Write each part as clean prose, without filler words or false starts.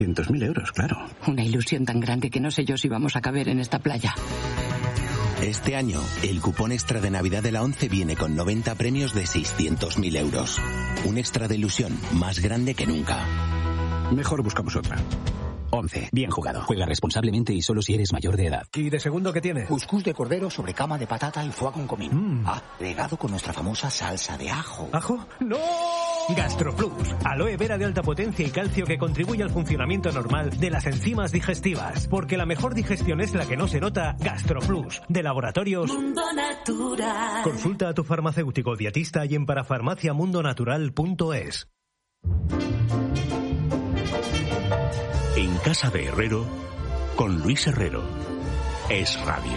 600.000 euros, claro. Una ilusión tan grande que no sé yo si vamos a caber en esta playa. Este año, el cupón extra de Navidad de la ONCE viene con 90 premios de 600.000 euros. Un extra de ilusión más grande que nunca. Mejor buscamos otra. 11. Bien jugado. Juega responsablemente y solo si eres mayor de edad. ¿Y de segundo qué tiene? Cuscús de cordero sobre cama de patata y foie con comino. Agregado con nuestra famosa salsa de ajo. ¿Ajo? ¡No! GastroPlus. Aloe vera de alta potencia y calcio que contribuye al funcionamiento normal de las enzimas digestivas. Porque la mejor digestión es la que no se nota. GastroPlus. De Laboratorios Mundo Natural. Consulta a tu farmacéutico dietista y en parafarmaciamundonatural.es. En Casa de Herrero, con Luis Herrero. Es Radio.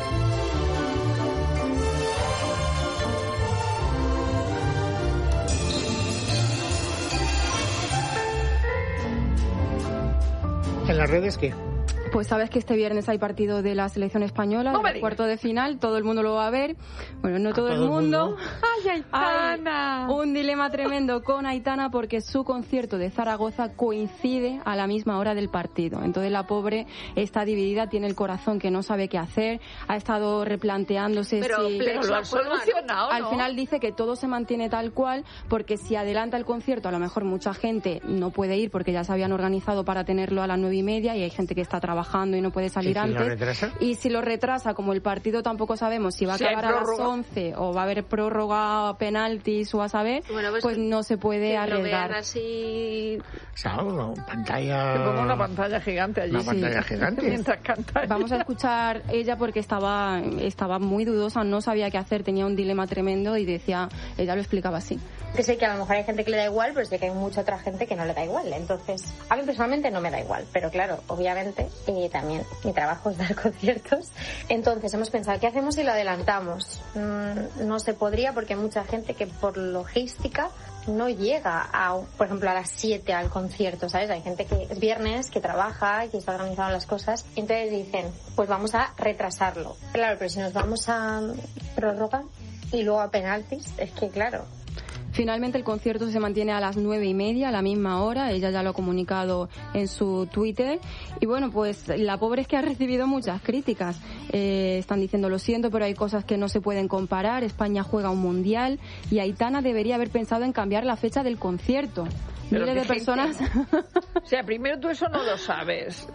¿En las redes qué? Pues sabes que este viernes hay partido de la selección española, el cuarto de final, todo el mundo lo va a ver. Bueno, no todo el mundo. ¡Ay, Aitana! Hay un dilema tremendo con Aitana porque su concierto de Zaragoza coincide a la misma hora del partido. Entonces la pobre está dividida, tiene el corazón que no sabe qué hacer, ha estado replanteándose pero lo ha solucionado, ¿no? Al final dice que todo se mantiene tal cual porque si adelanta el concierto a lo mejor mucha gente no puede ir porque ya se habían organizado para tenerlo a las 9:30 y hay gente que está trabajando y no puede salir antes. Y si lo retrasa, como el partido tampoco sabemos si va a acabar a las 11 o va a haber prórroga, penaltis o a saber, bueno, pues no se puede arriesgar. Así... Claro, pantalla... Te pongo una pantalla gigante allí. Una pantalla gigante. Mientras canta. Vamos a escuchar ella porque estaba muy dudosa, no sabía qué hacer, tenía un dilema tremendo y decía, ella lo explicaba así. Que sé que a lo mejor hay gente que le da igual, pero sé que hay mucha otra gente que no le da igual. Entonces, a mí personalmente no me da igual, pero claro, obviamente, también mi trabajo es dar conciertos. Entonces hemos pensado, ¿qué hacemos si lo adelantamos? No se podría porque hay mucha gente que por logística no llega por ejemplo, a las 7 al concierto, ¿sabes? Hay gente que es viernes, que trabaja, que está organizando las cosas. Entonces dicen, pues vamos a retrasarlo. Claro, pero si nos vamos a prórroga y luego a penaltis, es que claro... Finalmente el concierto se mantiene a las 9:30, a la misma hora. Ella ya lo ha comunicado en su Twitter. Y bueno, pues la pobre es que ha recibido muchas críticas. Están diciendo, lo siento, pero hay cosas que no se pueden comparar. España juega un mundial y Aitana debería haber pensado en cambiar la fecha del concierto. Miles de personas... O sea, primero tú eso no lo sabes.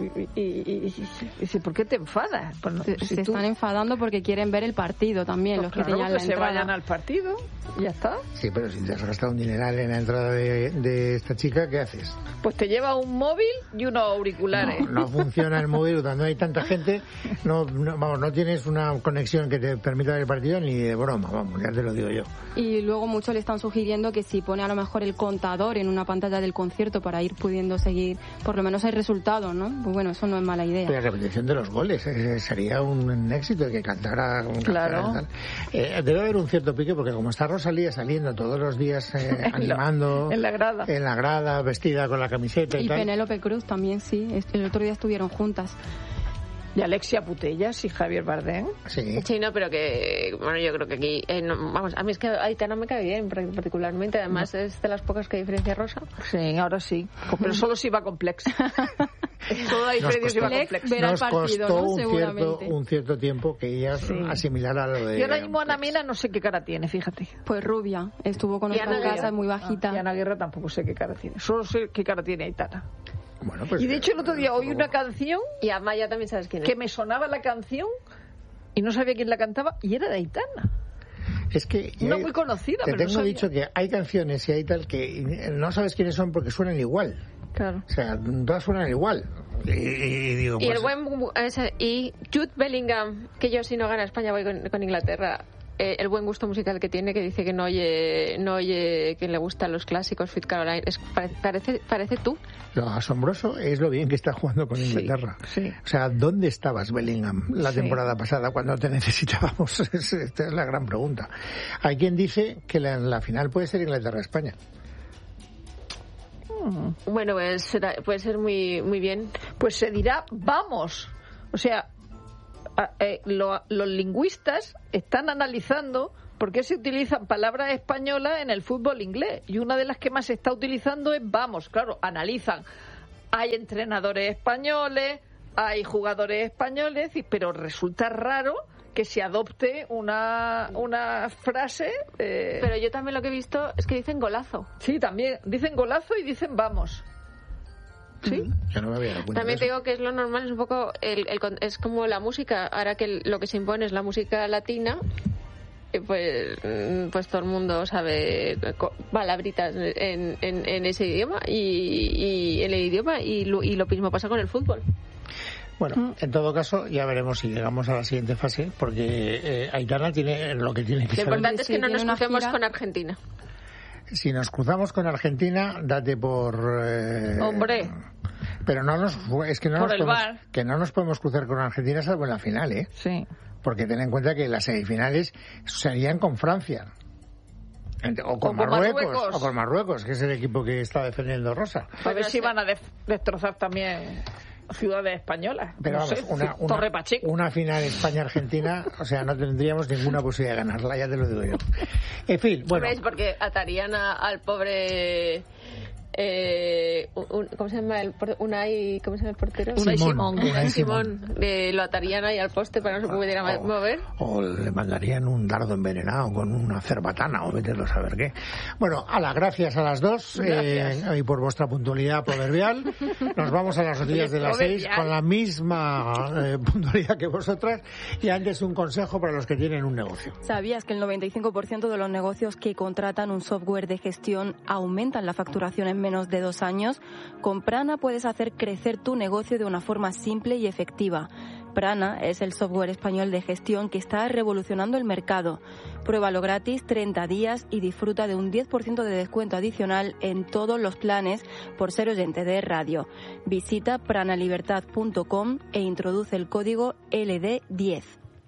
Y ¿por qué te enfadas? Pues no, se están enfadando porque quieren ver el partido también, pues los claro, que tenían la entrada. Se vayan al partido y ya está. Sí, pero si te has gastado un dineral en la entrada de esta chica, ¿qué haces? Pues te lleva un móvil y unos auriculares. No funciona el móvil cuando hay tanta gente. No tienes una conexión que te permita ver el partido ni de broma, vamos, ya te lo digo yo. Y luego muchos le están sugiriendo que si pone a lo mejor el contador en una pantalla del concierto para ir pudiendo seguir, por lo menos hay resultado, ¿no? Pues bueno, eso no es mala idea. La repetición de los goles sería un éxito, que cantara. Claro. Debe haber un cierto pique porque como está Rosalía saliendo todos los días animando en la grada, vestida con la camiseta y tal. Y Penélope Cruz también, sí. El otro día estuvieron juntas. ¿Y Alexia Putellas y Javier Bardem? Sí, no, pero que... Bueno, yo creo que aquí... vamos, a mí es que Aitana me cae bien particularmente. Además, es de las pocas que diferencia Rosa. Sí, ahora sí. Pero solo si va complex. Solo la diferencia si va complex. Ver al partido, costó un cierto tiempo que ella asimilara lo de... Yo ahora mismo Ana Mena no sé qué cara tiene, fíjate. Pues rubia. Estuvo con nosotros en casa, muy bajita. Y Ana Guerra tampoco sé qué cara tiene. Solo sé qué cara tiene Aitana. Bueno, pues, y de hecho el otro día oí una canción y Amaya también sabes quién es, que me sonaba la canción y no sabía quién la cantaba y era de Aitana. Es que no muy conocida, te pero tengo dicho que hay canciones y hay tal que no sabes quiénes son porque suenan igual. Claro. O sea, todas suenan igual. Y digo, y pues, el buen y Jude Bellingham, que yo si no gana España voy con Inglaterra. El buen gusto musical que tiene, que dice que no oye que le gustan los clásicos, Sweet Caroline, parece tú. Lo asombroso es lo bien que está jugando con Inglaterra. Sí. O sea, ¿dónde estabas, Bellingham, la temporada pasada cuando te necesitábamos? Esta es la gran pregunta. Hay quien dice que la final puede ser Inglaterra-España. Bueno, pues puede ser muy, muy bien. Pues se dirá, vamos. O sea... los lingüistas están analizando por qué se utilizan palabras españolas en el fútbol inglés y una de las que más se está utilizando es vamos. Claro, analizan hay entrenadores españoles, hay jugadores españoles, pero resulta raro que se adopte una frase. Pero yo también lo que he visto es que dicen golazo. Sí, también dicen golazo y dicen vamos. Sí. Yo no me había dado cuenta. También te digo que es lo normal, es un poco es como la música. Ahora que lo que se impone es la música latina, pues todo el mundo sabe palabritas en ese idioma y en el idioma y lo mismo pasa con el fútbol. Bueno, en todo caso, ya veremos si llegamos a la siguiente fase, porque Aitana tiene lo que tiene que saber. Lo importante es que no nos crucemos con Argentina. Si nos cruzamos con Argentina, date por... Hombre. Pero no nos podemos cruzar con Argentina salvo en la final, ¿eh? Sí. Porque ten en cuenta que las semifinales serían con Francia. O con Marruecos, que es el equipo que está defendiendo Rosa. A ver si van a destrozar también ciudades españolas. Pero no vamos, Torre Pacheco. Una final España-Argentina, o sea, no tendríamos ninguna posibilidad de ganarla, ya te lo digo yo. En fin, bueno. ¿Sabéis? Porque atarían al pobre... ¿cómo se llama el portero? Unai Simón. Lo atarían ahí al poste para que no se pudiera mover. O le mandarían un dardo envenenado con una cerbatana o meterlo a saber qué. Bueno, gracias a las dos y por vuestra puntualidad proverbial. Nos vamos a las noticias de las 6 con la misma puntualidad que vosotras. Y antes un consejo para los que tienen un negocio. ¿Sabías que el 95% de los negocios que contratan un software de gestión aumentan la facturación en menos de 2 años? Con Prana puedes hacer crecer tu negocio de una forma simple y efectiva. Prana es el software español de gestión que está revolucionando el mercado. Pruébalo gratis 30 días y disfruta de un 10% de descuento adicional en todos los planes por ser oyente de radio. Visita pranalibertad.com e introduce el código LD10.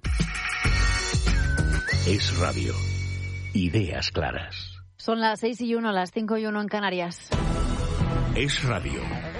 Es radio. Ideas claras. Son las 6:01, las 5:01 en Canarias. Es radio.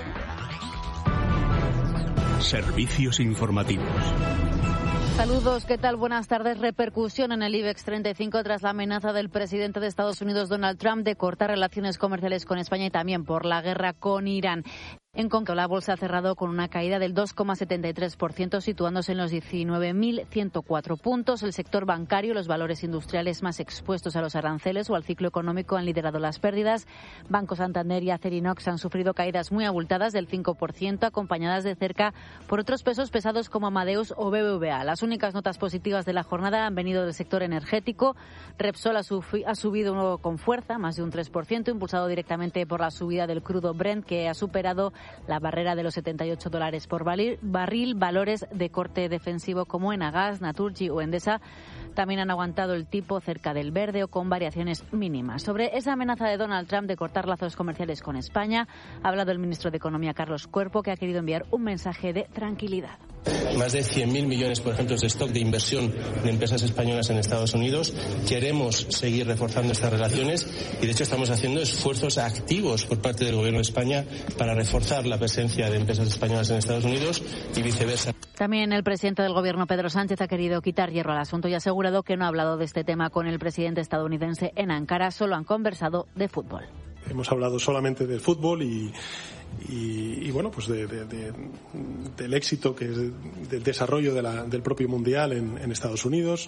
Servicios informativos. Saludos, ¿qué tal? Buenas tardes. Repercusión en el IBEX 35 tras la amenaza del presidente de Estados Unidos, Donald Trump, de cortar relaciones comerciales con España y también por la guerra con Irán. En concreto, la bolsa ha cerrado con una caída del 2,73%, situándose en los 19.104 puntos. El sector bancario, los valores industriales más expuestos a los aranceles o al ciclo económico han liderado las pérdidas. Banco Santander y Acerinox han sufrido caídas muy abultadas del 5%, acompañadas de cerca por otros pesos pesados como Amadeus o BBVA. Las únicas notas positivas de la jornada han venido del sector energético. Repsol ha subido con fuerza, más de un 3%, impulsado directamente por la subida del crudo Brent, que ha superado la barrera de los $78 por barril. Valores de corte defensivo como Enagas, Naturgy o Endesa también han aguantado el tipo cerca del verde o con variaciones mínimas. Sobre esa amenaza de Donald Trump de cortar lazos comerciales con España, ha hablado el ministro de Economía, Carlos Cuerpo, que ha querido enviar un mensaje de tranquilidad. Más de 100.000 millones, por ejemplo, de stock de inversión de empresas españolas en Estados Unidos. Queremos seguir reforzando estas relaciones y, de hecho, estamos haciendo esfuerzos activos por parte del Gobierno de España para reforzar la presencia de empresas españolas en Estados Unidos y viceversa. También el presidente del Gobierno, Pedro Sánchez, ha querido quitar hierro al asunto y ha asegurado que no ha hablado de este tema con el presidente estadounidense en Ankara. Solo han conversado de fútbol. Hemos hablado solamente del fútbol y bueno, pues del éxito, que es del desarrollo del propio Mundial en Estados Unidos.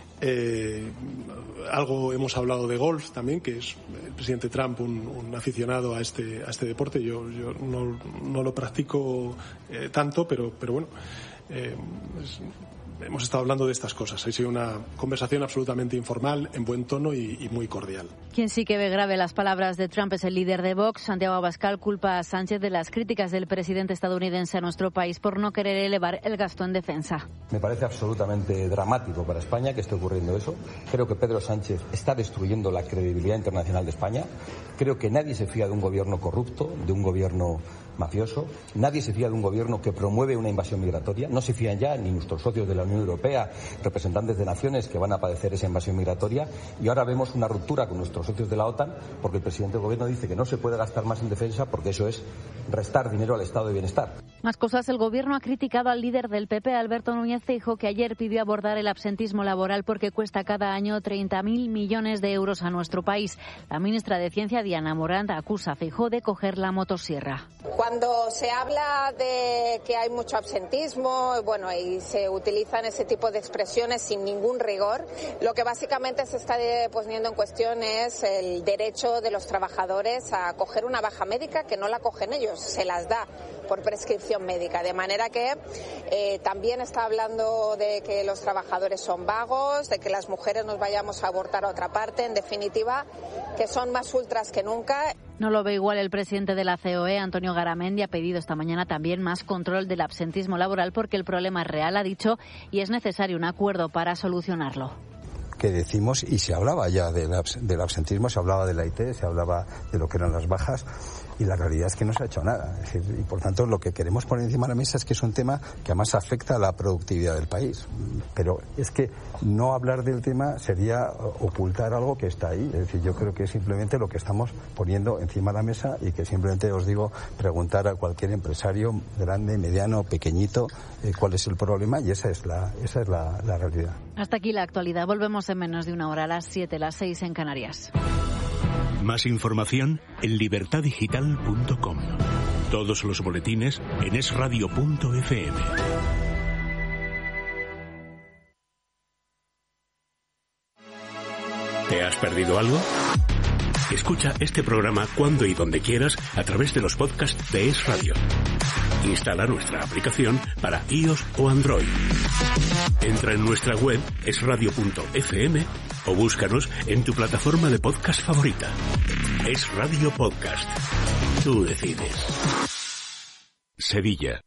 Algo hemos hablado de golf también, que es el presidente Trump un aficionado a este deporte. Yo no lo practico tanto, pero bueno, hemos estado hablando de estas cosas. Ha sido una conversación absolutamente informal, en buen tono y muy cordial. Quien sí que ve grave las palabras de Trump es el líder de Vox. Santiago Abascal culpa a Sánchez de las críticas del presidente estadounidense a nuestro país por no querer elevar el gasto en defensa. Me parece absolutamente dramático para España que esté ocurriendo eso. Creo que Pedro Sánchez está destruyendo la credibilidad internacional de España. Creo que nadie se fía de un gobierno corrupto, de un gobierno mafioso. Nadie se fía de un gobierno que promueve una invasión migratoria. No se fían ya ni nuestros socios de la Unión Europea, representantes de naciones que van a padecer esa invasión migratoria. Y ahora vemos una ruptura con nuestros socios de la OTAN porque el presidente del gobierno dice que no se puede gastar más en defensa porque eso es restar dinero al estado de bienestar. Más cosas. El gobierno ha criticado al líder del PP, Alberto Núñez Feijóo, que ayer pidió abordar el absentismo laboral porque cuesta cada año 30.000 millones de euros a nuestro país. La ministra de Ciencia, Diana Morant, acusa a Feijóo de coger la motosierra. Cuando se habla de que hay mucho absentismo, bueno, y se utilizan ese tipo de expresiones sin ningún rigor, lo que básicamente se está poniendo en cuestión es el derecho de los trabajadores a coger una baja médica que no la cogen ellos, se las da por prescripción médica, de manera que también está hablando de que los trabajadores son vagos, de que las mujeres nos vayamos a abortar a otra parte, en definitiva, que son más ultras que nunca. No lo ve igual el presidente de la COE, Antonio Garamendi, ha pedido esta mañana también más control del absentismo laboral porque el problema es real, ha dicho, y es necesario un acuerdo para solucionarlo. Que decimos, y se hablaba ya del absentismo, se hablaba de la IT, se hablaba de lo que eran las bajas, y la realidad es que no se ha hecho nada. Es decir, y por tanto lo que queremos poner encima de la mesa es que es un tema que además afecta a la productividad del país. Pero es que no hablar del tema sería ocultar algo que está ahí. Es decir, yo creo que es simplemente lo que estamos poniendo encima de la mesa y que simplemente os digo, preguntar a cualquier empresario, grande, mediano, pequeñito, cuál es el problema, y esa es la realidad. Hasta aquí la actualidad. Volvemos en menos de una hora, a las 7, las 6 en Canarias. Más información en libertadigital.com. Todos los boletines en esradio.fm. ¿Te has perdido algo? Escucha este programa cuando y donde quieras a través de los podcasts de Es Radio. Instala nuestra aplicación para iOS o Android. Entra en nuestra web esradio.fm o búscanos en tu plataforma de podcast favorita. Es Radio Podcast. Tú decides. Sevilla,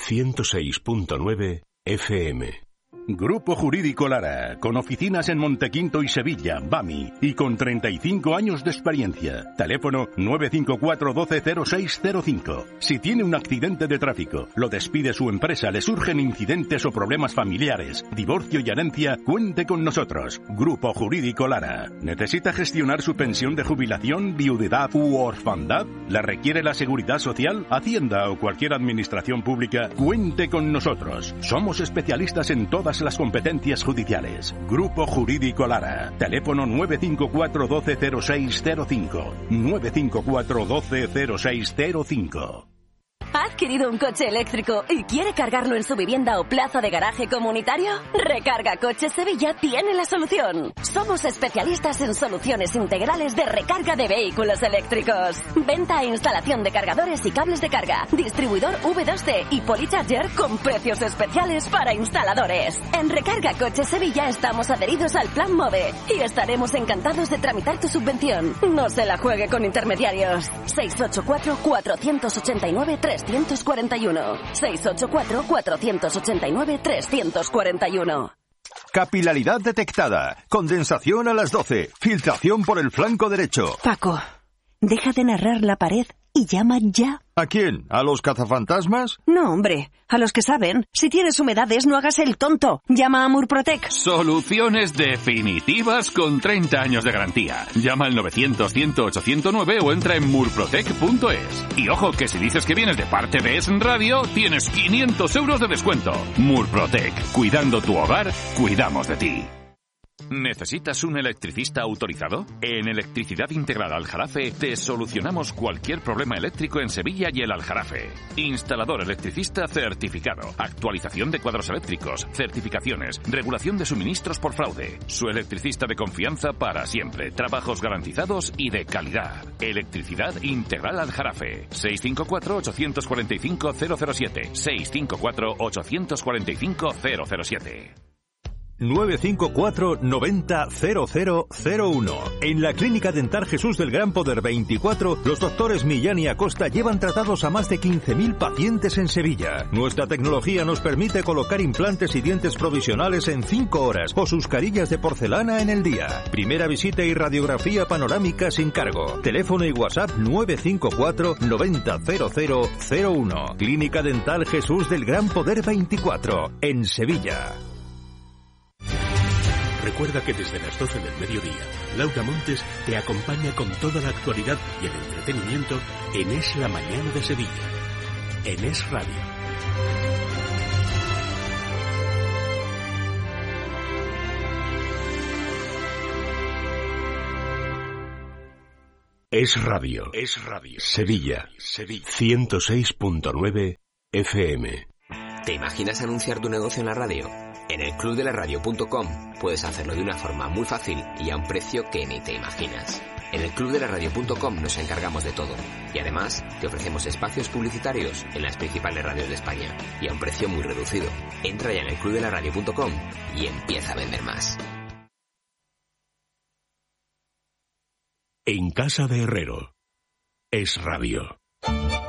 106.9 FM. Grupo Jurídico Lara, con oficinas en Montequinto y Sevilla, BAMI, y con 35 años de experiencia. Teléfono 954 120605. Si tiene un accidente de tráfico, lo despide su empresa, le surgen incidentes o problemas familiares, divorcio y herencia, cuente con nosotros. Grupo Jurídico Lara. ¿Necesita gestionar su pensión de jubilación, viudedad u orfandad? ¿La requiere la Seguridad Social, Hacienda o cualquier administración pública? Cuente con nosotros. Somos especialistas en todas las competencias judiciales. Grupo Jurídico Lara. Teléfono 954 120605. 954 120605. ¿Ha adquirido un coche eléctrico y quiere cargarlo en su vivienda o plaza de garaje comunitario? Recarga Coches Sevilla tiene la solución. Somos especialistas en soluciones integrales de recarga de vehículos eléctricos. Venta e instalación de cargadores y cables de carga. Distribuidor V2C y Polycharger con precios especiales para instaladores. En Recarga Coches Sevilla estamos adheridos al Plan MOVE y estaremos encantados de tramitar tu subvención. No se la juegue con intermediarios. 684 489 341. 684 489 341. Capilaridad detectada. Condensación a las 12. Filtración por el flanco derecho. Paco, deja de narrar la pared y llama ya. ¿A quién? ¿A los cazafantasmas? No, hombre, a los que saben. Si tienes humedades, no hagas el tonto. Llama a Murprotec. Soluciones definitivas con 30 años de garantía. Llama al 900-100-809 o entra en murprotec.es. Y ojo, que si dices que vienes de parte de Es Radio, tienes 500 euros de descuento. Murprotec. Cuidando tu hogar, cuidamos de ti. ¿Necesitas un electricista autorizado? En Electricidad Integral Aljarafe te solucionamos cualquier problema eléctrico en Sevilla y el Aljarafe. Instalador electricista certificado, actualización de cuadros eléctricos, certificaciones, regulación de suministros por fraude. Su electricista de confianza para siempre, trabajos garantizados y de calidad. Electricidad Integral Aljarafe. 654-845-007. 654-845-007. 954 90 0001. En la Clínica Dental Jesús del Gran Poder 24, los doctores Millán y Acosta llevan tratados a más de 15.000 pacientes en Sevilla. Nuestra tecnología nos permite colocar implantes y dientes provisionales en 5 horas o sus carillas de porcelana en el día. Primera visita y radiografía panorámica sin cargo. Teléfono y WhatsApp 954 90 0001. Clínica Dental Jesús del Gran Poder 24, en Sevilla. Recuerda que desde las 12 del mediodía, Laura Montes te acompaña con toda la actualidad y el entretenimiento en Es la Mañana de Sevilla, en Es Radio. Es Radio. Sevilla. 106.9 FM. ¿Te imaginas anunciar tu negocio en la radio? En el clubdelaradio.com puedes hacerlo de una forma muy fácil y a un precio que ni te imaginas. En el clubdelaradio.com nos encargamos de todo y además te ofrecemos espacios publicitarios en las principales radios de España y a un precio muy reducido. Entra ya en el clubdelaradio.com y empieza a vender más. En casa de Herrero. Es Radio.